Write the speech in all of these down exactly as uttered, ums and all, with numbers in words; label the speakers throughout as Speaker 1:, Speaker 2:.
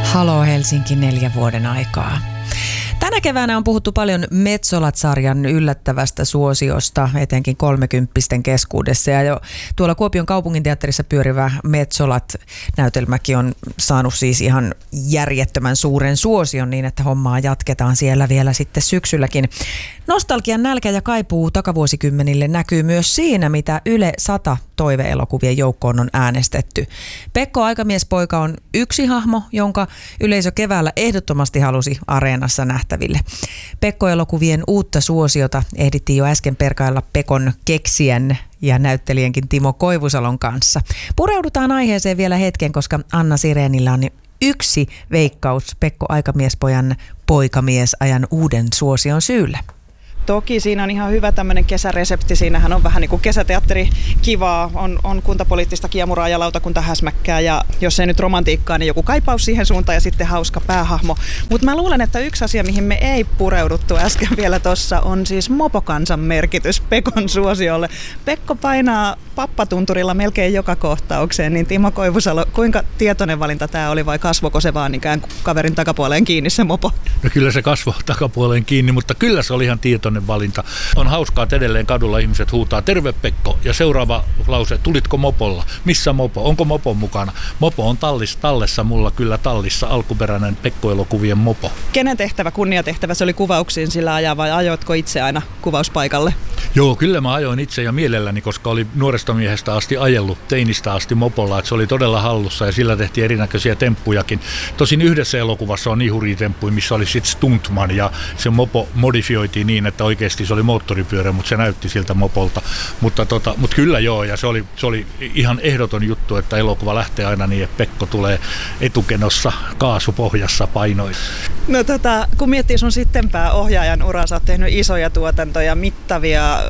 Speaker 1: Halo Helsinki neljän vuoden aikaa. Tänä keväänä on puhuttu paljon Metsolat-sarjan yllättävästä suosiosta, etenkin kolmekymppisten keskuudessa. Ja jo tuolla Kuopion kaupunginteatterissa pyörivä Metsolat-näytelmäkin on saanut siis ihan järjettömän suuren suosion niin, että hommaa jatketaan siellä vielä sitten syksylläkin. Nostalgian nälkä ja kaipuu takavuosikymmenille näkyy myös siinä, mitä Yle sata toive-elokuvien joukkoon on äänestetty. Pekko Aikamiespoika on yksi hahmo, jonka yleisö keväällä ehdottomasti halusi areenassa nähtäville. Pekko-elokuvien uutta suosiota ehdittiin jo äsken perkailla Pekon keksijän ja näyttelijänkin Timo Koivusalon kanssa. Pureudutaan aiheeseen vielä hetken, koska Anna Sirenillä on yksi veikkaus Pekko Aikamiespojan poikamiesajan uuden suosion syyllä.
Speaker 2: Toki siinä on ihan hyvä tämmöinen kesäresepti. Siinähän on vähän niin kuin kesäteatteri kivaa, on, on kuntapoliittista kiemuraa ja lautakunta häsmäkkää ja jos ei nyt romantiikkaa, niin joku kaipaus siihen suuntaan ja sitten hauska päähahmo. Mutta mä luulen, että yksi asia, mihin me ei pureuduttu äsken vielä tossa, on siis mopokansan merkitys Pekon suosiolle. Pekko painaa pappatunturilla melkein joka kohtaukseen, niin Timo Koivusalo, kuinka tietoinen valinta tämä oli vai kasvoiko se vaan ikään kuin kaverin takapuoleen kiinni se mopo?
Speaker 3: No kyllä se kasvoi takapuoleen kiinni, mutta kyllä se oli ihan tietoinen valinta. On hauskaa, että edelleen kadulla ihmiset huutaa terve Pekko ja seuraava lause, tulitko mopolla? Missä mopo? Onko mopo mukana? Mopo on tallis, tallessa, mulla kyllä tallissa, alkuperäinen Pekko-elokuvien mopo.
Speaker 2: Kenen tehtävä, kunniatehtävä se oli kuvauksiin sillä ajaa vai ajoitko itse aina kuvauspaikalle?
Speaker 3: Joo, kyllä mä ajoin itse ja mielelläni, koska oli nuoresta miehestä asti ajellut, teinistä asti mopolla, että se oli todella hallussa ja sillä tehtiin erinäköisiä temppujakin. Tosin yhdessä elokuvassa on niin hurjia temppuja, missä oli sitten stuntman ja se mopo modifioitiin niin, että oikeasti se oli moottoripyörä, mutta se näytti siltä mopolta. Mutta, tota, mutta kyllä joo, ja se oli, se oli ihan ehdoton juttu, että elokuva lähtee aina niin, että Pekko tulee etukenossa kaasupohjassa painoin.
Speaker 2: No tota, kun miettii sun sittenpää ohjaajan uraa, sä oot tehnyt isoja tuotantoja, mittavia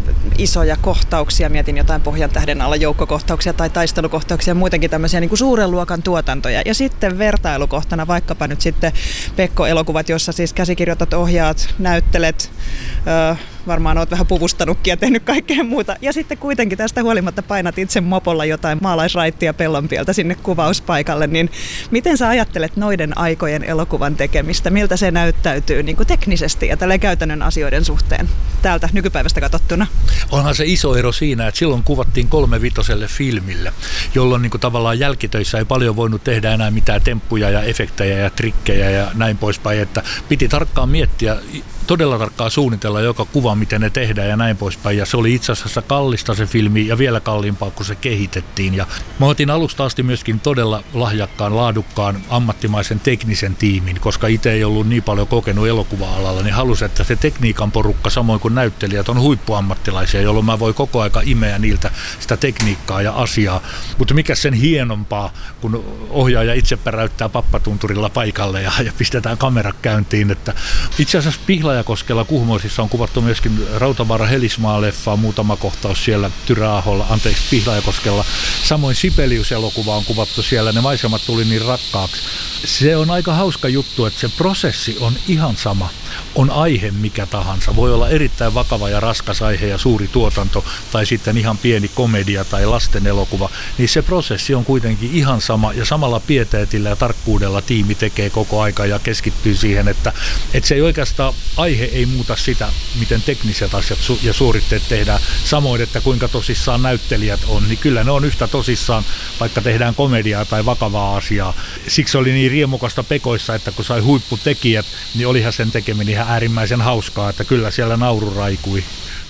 Speaker 2: isoja kohtauksia, mietin jotain Pohjan tähden alla joukkokohtauksia tai taistelukohtauksia ja muutenkin tämmöisiä niin kuin suuren luokan tuotantoja. Ja sitten vertailukohtana vaikkapa nyt sitten Pekko-elokuvat, jossa siis käsikirjoitat, ohjaat, näyttelet, öö, varmaan oot vähän puvustanutkin ja tehnyt kaikkea muuta. Ja sitten kuitenkin tästä huolimatta painat itse mopolla jotain maalaisraittia pellonpieltä sinne kuvauspaikalle. Niin miten sä ajattelet noiden aikojen elokuvan tekemistä? Miltä se näyttäytyy niin kuin teknisesti ja tällä käytännön asioiden suhteen täältä nykypäivästä katsottuna?
Speaker 3: Onhan se iso ero siinä, että silloin kuvattiin kolmevitoselle filmille, jolloin niin kuin tavallaan jälkitöissä ei paljon voinut tehdä enää mitään temppuja ja efektejä ja trikkejä ja näin poispäin, että piti tarkkaan miettiä, todella tarkkaan suunnitella joka kuva, miten ne tehdään ja näin poispäin. Ja se oli itse asiassa kallista se filmi ja vielä kalliimpaa, kun se kehitettiin. Ja mä otin alusta asti myöskin todella lahjakkaan, laadukkaan, ammattimaisen teknisen tiimin, koska itse ei ollut niin paljon kokenut elokuva-alalla, niin halusin, että se tekniikan porukka, samoin kuin näyttelijät, on huippuammattilaisia, jolloin mä voin koko aika imeä niiltä sitä tekniikkaa ja asiaa. Mutta mikä sen hienompaa, kun ohjaaja itse päräyttää pappatunturilla paikalle ja, ja pistetään kamera käyntiin. Että itse asiassa Pihlajakoskella Kuhmoisissa on kuvattu myöskin Rautavaara-Helismaa-leffaa, muutama kohtaus siellä Tyrääholla, anteeksi Pihlajakoskella. Samoin Sibelius-elokuva on kuvattu siellä, ne maisemat tuli niin rakkaaksi. Se on aika hauska juttu, että se prosessi on ihan sama. On aihe mikä tahansa. Voi olla erittäin vakava ja raskas aihe ja suuri tuotanto tai sitten ihan pieni komedia tai lasten elokuva. Niin se prosessi on kuitenkin ihan sama ja samalla pieteetillä ja tarkkuudella tiimi tekee koko aika ja keskittyy siihen, että, että se ei oikeastaan, aihe ei muuta sitä, miten tekniset asiat ja suoritteet tehdään. Samoin, että kuinka tosissaan näyttelijät on, niin kyllä ne on yhtä tosissaan, vaikka tehdään komediaa tai vakavaa asiaa. Siksi oli niin riemukasta Pekoissa, että kun sai huipputekijät, niin olihan sen tekeminen ihan äärimmäisen hauskaa, että kyllä siellä nauru raikui.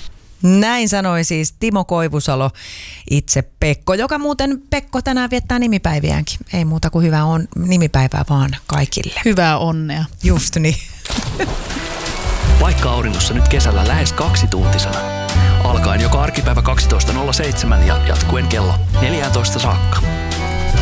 Speaker 1: Näin sanoi siis Timo Koivusalo, itse Pekko, joka muuten Pekko tänään viettää nimipäiviäänkin. Ei muuta kuin hyvää on nimipäivää vaan kaikille.
Speaker 2: Hyvää onnea.
Speaker 1: Just niin.
Speaker 4: Paikka auringossa nyt kesällä lähes kaksituntisena. Alkaen joka arkipäivä kaksitoista nolla seitsemän ja jatkuen kello neljätoista saakka.